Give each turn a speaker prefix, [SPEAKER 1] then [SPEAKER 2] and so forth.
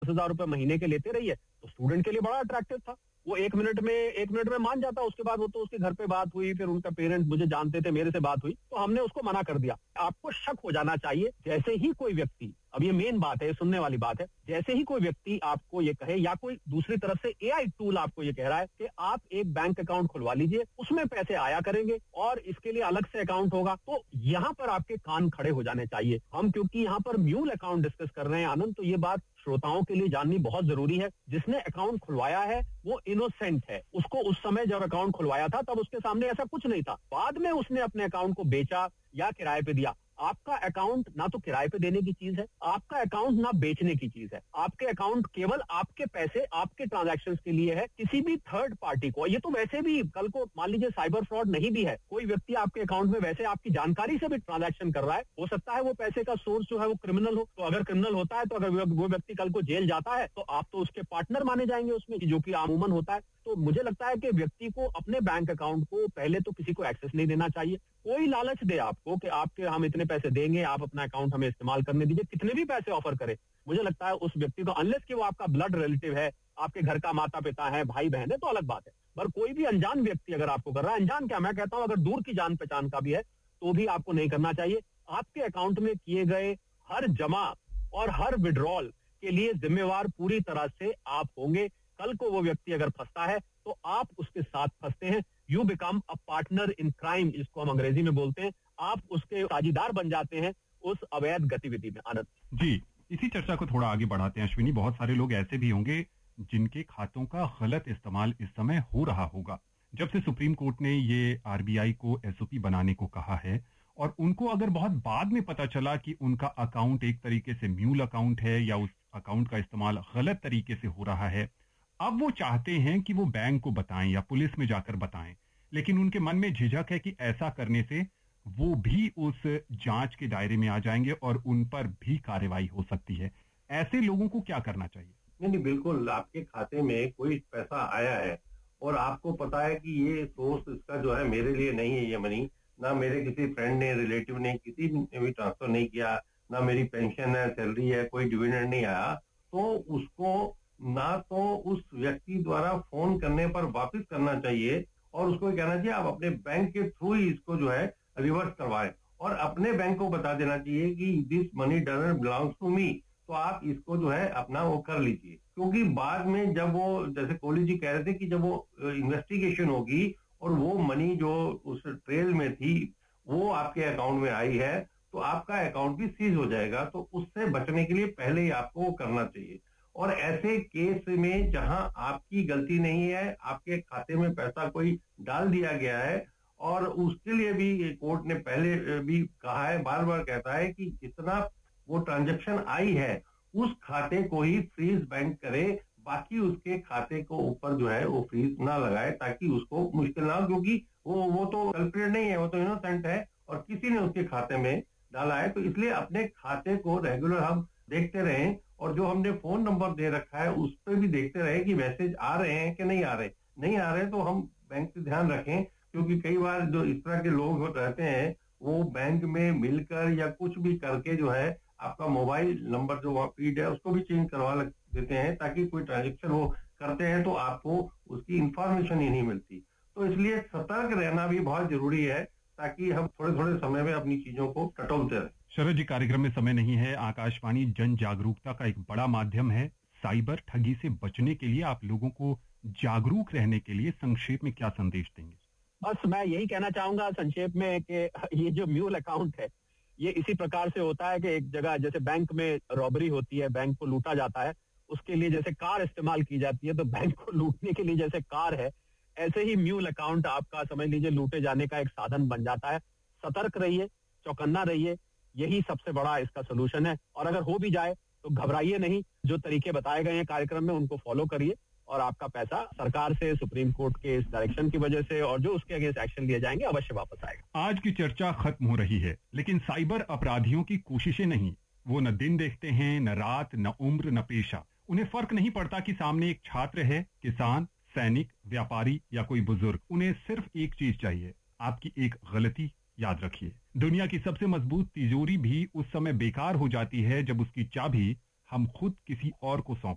[SPEAKER 1] 10,000 रुपए महीने के लेते रहिए, तो स्टूडेंट के लिए बड़ा अट्रैक्टिव था। वो एक मिनट में मान जाता। उसके बाद वो तो उसके घर पे बात हुई, फिर उनका पेरेंट्स मुझे जानते थे, मेरे से बात हुई, तो हमने उसको मना कर दिया। आपको शक हो जाना चाहिए जैसे ही कोई व्यक्ति, अब ये मेन बात है, सुनने वाली बात है, जैसे ही कोई व्यक्ति आपको ये कहे या कोई दूसरी तरफ से एआई टूल आपको ये कह रहा है कि आप एक बैंक अकाउंट खुलवा लीजिए, उसमें पैसे आया करेंगे और इसके लिए अलग से अकाउंट होगा, तो यहाँ पर आपके कान खड़े हो जाने चाहिए। हम क्योंकि यहाँ पर म्यूल अकाउंट डिस्कस कर रहे हैं आनंद, तो ये बात श्रोताओं के लिए जाननी बहुत जरूरी है। जिसने अकाउंट खुलवाया है वो इनोसेंट है। उसको उस समय जब अकाउंट खुलवाया था तब उसके सामने ऐसा कुछ नहीं था। बाद में उसने अपने अकाउंट को बेचा या किराए पे दिया। आपका अकाउंट ना तो किराए पे देने की चीज है, आपका अकाउंट ना बेचने की चीज है। आपके अकाउंट केवल आपके पैसे, आपके ट्रांजैक्शंस के लिए है। किसी भी थर्ड पार्टी को, ये तो वैसे भी कल को मान लीजिए साइबर फ्रॉड नहीं भी है, कोई व्यक्ति आपके अकाउंट में वैसे आपकी जानकारी से भी ट्रांजैक्शन कर रहा है, हो सकता है वो पैसे का सोर्स जो है वो क्रिमिनल हो। तो अगर क्रिमिनल होता है तो अगर वो व्यक्ति कल को जेल जाता है तो आप तो उसके पार्टनर माने जाएंगे उसमें, जो कि अमूमन होता है। तो मुझे लगता है कि व्यक्ति को अपने बैंक अकाउंट को पहले तो किसी को एक्सेस नहीं देना चाहिए। कोई लालच दे आपको कि आपके हम इतने पैसे देंगे, आप अपना अकाउंट हमें इस्तेमाल करने दीजिए, कितने भी पैसे ऑफर करे, मुझे लगता है उस व्यक्ति को, अनलेस कि वो आपका ब्लड रिलेटिव है, आपके घर का माता पिता है, भाई बहन है, तो अलग बात है। पर कोई भी अनजान व्यक्ति अगर आपको कर रहा है, अनजान क्या मैं कहता हूं, अगर दूर की जान पहचान का भी है तो भी आपको नहीं करना चाहिए। आपके अकाउंट में किए गए हर जमा और हर विड्रॉल के लिए जिम्मेवार पूरी तरह से आप होंगे। कल को वो व्यक्ति अगर फंसता है तो आप उसके साथ फंसते हैं। You become a partner in crime, जिसको हम अंग्रेजी में बोलते हैं। आप उसके साझीदार बन जाते हैं उस अवैध गतिविधि में। आनंद
[SPEAKER 2] जी, इसी चर्चा को थोड़ा आगे बढ़ाते हैं अश्विनी। बहुत सारे लोग ऐसे भी होंगे जिनके खातों का गलत इस्तेमाल इस समय हो रहा होगा। जब से सुप्रीम कोर्ट ने ये आरबीआई को एसओपी बनाने को कहा है और उनको अगर बहुत बाद में पता चला कि उनका अकाउंट एक तरीके से म्यूल अकाउंट है या उस अकाउंट का इस्तेमाल गलत तरीके से हो रहा है, अब वो चाहते हैं कि वो बैंक को बताएं या पुलिस में जाकर बताएं, लेकिन उनके मन में झिझक है कि ऐसा करने से वो भी उस जांच के दायरे में आ जाएंगे और उन पर भी कार्रवाई हो सकती है। ऐसे लोगों को क्या करना चाहिए?
[SPEAKER 3] नहीं, बिल्कुल, आपके खाते में कोई पैसा आया है और आपको पता है कि ये सोर्स इसका जो है मेरे लिए नहीं है, ये मनी ना मेरे किसी फ्रेंड ने, रिलेटिव ने, किसी ने भी ट्रांसफर नहीं किया, ना मेरी पेंशन है, सैलरी है, कोई डिविडेंड नहीं आया, तो उसको ना तो उस व्यक्ति द्वारा फोन करने पर वापस करना चाहिए और उसको कहना चाहिए आप अपने बैंक के थ्रू ही इसको जो है रिवर्स करवाएं और अपने बैंक को बता देना चाहिए कि this money doesn't belongs to me, तो आप इसको जो है अपना वो कर लीजिए। क्योंकि बाद में जब वो, जैसे कोहली जी कह रहे थे कि जब वो इन्वेस्टिगेशन होगी और वो मनी जो उस ट्रेल में थी वो आपके अकाउंट में आई है तो आपका अकाउंट भी सीज हो जाएगा। तो उससे बचने के लिए पहले ही आपको वो करना चाहिए। और ऐसे केस में जहां आपकी गलती नहीं है, आपके खाते में पैसा कोई डाल दिया गया है और उसके लिए भी कोर्ट ने पहले भी कहा है, बार बार कहता है कि जितना वो ट्रांजैक्शन आई है उस खाते को ही फ्रीज बैंक करे, बाकी उसके खाते को ऊपर जो है वो फ्रीज ना लगाए ताकि उसको मुश्किल ना हो, क्योंकि वो तो कल्प्रिट नहीं है, वो तो इनोसेंट है और किसी ने उसके खाते में डाला है। तो इसलिए अपने खाते को रेगुलर हम देखते रहें और जो हमने फोन नंबर दे रखा है उस पर भी देखते रहे कि मैसेज आ रहे हैं कि नहीं आ रहे। नहीं आ रहे तो हम बैंक से ध्यान रखें, क्योंकि कई बार जो इस तरह के लोग रहते हैं वो बैंक में मिलकर या कुछ भी करके जो है आपका मोबाइल नंबर जो वहाँ फीड है उसको भी चेंज करवा देते हैं ताकि कोई ट्रांजेक्शन वो करते हैं तो आपको उसकी इंफॉर्मेशन ही नहीं मिलती। तो इसलिए सतर्क रहना भी बहुत जरूरी है ताकि हम थोड़े थोड़े समय में अपनी चीजों को टटोलते रहें।
[SPEAKER 2] शरद जी, कार्यक्रम में समय नहीं है। आकाशवाणी जन जागरूकता का एक बड़ा माध्यम है। साइबर ठगी से बचने के लिए, आप लोगों को जागरूक रहने के लिए संक्षेप में क्या संदेश देंगे?
[SPEAKER 1] बस मैं यही कहना चाहूंगा संक्षेप में कि ये जो म्यूल अकाउंट है ये इसी प्रकार से होता है कि एक जगह जैसे बैंक में रॉबरी होती है, बैंक को लूटा जाता है, उसके लिए जैसे कार इस्तेमाल की जाती है, तो बैंक को लूटने के लिए जैसे कार है, ऐसे ही म्यूल अकाउंट आपका समझ लीजिए लूटे जाने का एक साधन बन जाता है। सतर्क रहिए, चौकन्ना रहिए, यही सबसे बड़ा इसका सोल्यूशन है। और अगर हो भी जाए तो घबराइए नहीं, जो तरीके बताए गए हैं कार्यक्रम में उनको फॉलो करिए और आपका पैसा सरकार से, सुप्रीम कोर्ट के इस डायरेक्शन की वजह से और जो उसके अगेंस्ट एक्शन लिए जाएंगे अवश्य वापस आएगा।
[SPEAKER 2] आज की चर्चा खत्म हो रही है, लेकिन साइबर अपराधियों की कोशिशें नहीं। वो न दिन देखते हैं, न रात, न उम्र, न पेशा। उन्हें फर्क नहीं पड़ता कि सामने एक छात्र है, किसान, सैनिक, व्यापारी या कोई बुजुर्ग। उन्हें सिर्फ एक चीज चाहिए, आपकी एक गलती। याद रखिए, दुनिया की सबसे मजबूत तिजोरी भी उस समय बेकार हो जाती है जब उसकी चाबी हम खुद किसी और को सौंप